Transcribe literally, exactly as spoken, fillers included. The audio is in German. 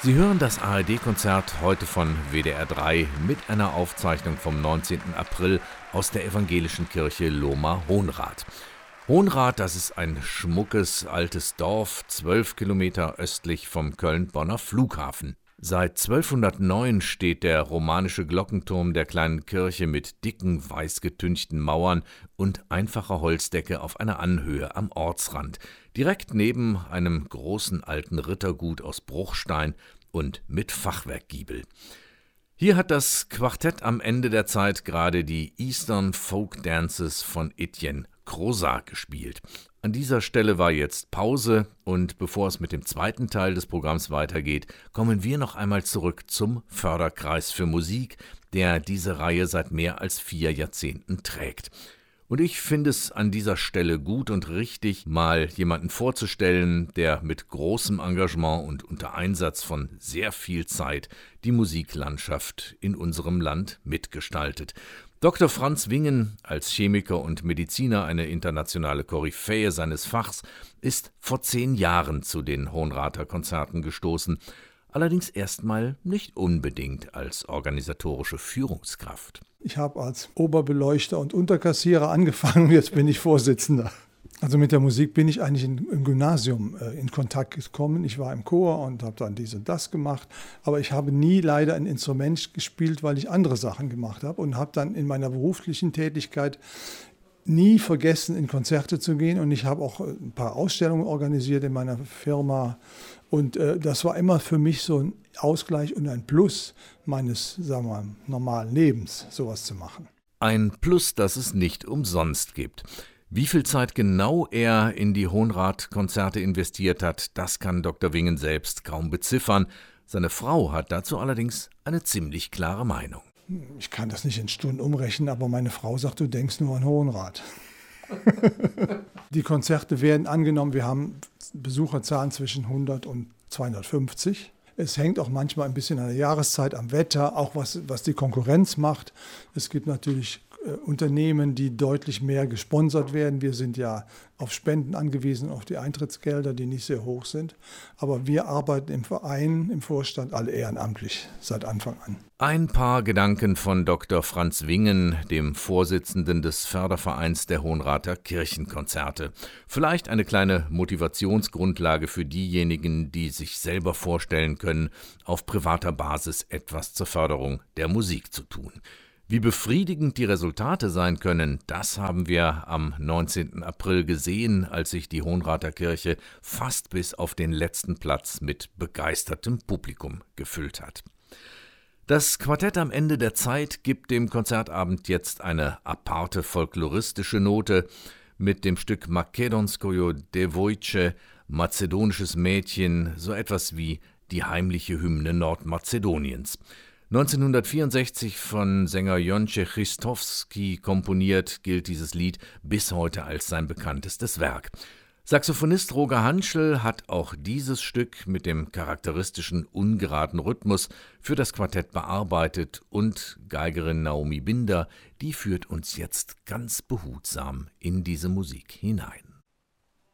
Sie hören das A R D-Konzert heute von W D R drei mit einer Aufzeichnung vom neunzehnten April aus der evangelischen Kirche Lohmar-Hohnrath. Hohnrath, das ist ein schmuckes altes Dorf, zwölf Kilometer östlich vom Köln-Bonner Flughafen. Seit zwölfhundertneun steht der romanische Glockenturm der kleinen Kirche mit dicken, weiß getünchten Mauern und einfacher Holzdecke auf einer Anhöhe am Ortsrand, direkt neben einem großen alten Rittergut aus Bruchstein und mit Fachwerkgiebel. Hier hat das Quartett am Ende der Zeit gerade die Eastern Folk Dances von Etienne Crozat gespielt. An dieser Stelle war jetzt Pause und bevor es mit dem zweiten Teil des Programms weitergeht, kommen wir noch einmal zurück zum Förderkreis für Musik, der diese Reihe seit mehr als vier Jahrzehnten trägt. Und ich finde es an dieser Stelle gut und richtig, mal jemanden vorzustellen, der mit großem Engagement und unter Einsatz von sehr viel Zeit die Musiklandschaft in unserem Land mitgestaltet. Doktor Franz Wingen, als Chemiker und Mediziner eine internationale Koryphäe seines Fachs, ist vor zehn Jahren zu den Hohnrather Konzerten gestoßen, allerdings erstmal nicht unbedingt als organisatorische Führungskraft. Ich habe als Oberbeleuchter und Unterkassierer angefangen und jetzt bin ich Vorsitzender. Also mit der Musik bin ich eigentlich in, im Gymnasium äh, in Kontakt gekommen. Ich war im Chor und habe dann dies und das gemacht. Aber ich habe nie leider ein Instrument gespielt, weil ich andere Sachen gemacht habe. Und habe dann in meiner beruflichen Tätigkeit nie vergessen, in Konzerte zu gehen. Und ich habe auch ein paar Ausstellungen organisiert in meiner Firma. Und äh, das war immer für mich so ein Ausgleich und ein Plus meines, sagen wir mal, normalen Lebens, sowas zu machen. Ein Plus, das es nicht umsonst gibt. Wie viel Zeit genau er in die Hohnrath-Konzerte investiert hat, das kann Doktor Wingen selbst kaum beziffern. Seine Frau hat dazu allerdings eine ziemlich klare Meinung. Ich kann das nicht in Stunden umrechnen, aber meine Frau sagt, du denkst nur an Hohnrath. Die Konzerte werden angenommen, wir haben Besucherzahlen zwischen hundert und zweihundertfünfzig. Es hängt auch manchmal ein bisschen an der Jahreszeit, am Wetter, auch was, was die Konkurrenz macht. Es gibt natürlich äh, Unternehmen, die deutlich mehr gesponsert werden. Wir sind ja auf Spenden angewiesen, auf die Eintrittsgelder, die nicht sehr hoch sind. Aber wir arbeiten im Verein, im Vorstand, alle ehrenamtlich seit Anfang an. Ein paar Gedanken von Doktor Franz Wingen, dem Vorsitzenden des Fördervereins der Hohnrather Kirchenkonzerte. Vielleicht eine kleine Motivationsgrundlage für diejenigen, die sich selber vorstellen können, auf privater Basis etwas zur Förderung der Musik zu tun. Wie befriedigend die Resultate sein können, das haben wir am neunzehnten April gesehen, als sich die Hohnrather Kirche fast bis auf den letzten Platz mit begeistertem Publikum gefüllt hat. Das Quartett am Ende der Zeit gibt dem Konzertabend jetzt eine aparte folkloristische Note mit dem Stück Makedonskoje Devojče, mazedonisches Mädchen, so etwas wie die heimliche Hymne Nordmazedoniens. neunzehnhundertvierundsechzig von Sänger Jonce Christovski komponiert, gilt dieses Lied bis heute als sein bekanntestes Werk. Saxophonist Roger Hanschel hat auch dieses Stück mit dem charakteristischen ungeraden Rhythmus für das Quartett bearbeitet und Geigerin Naomi Binder, die führt uns jetzt ganz behutsam in diese Musik hinein.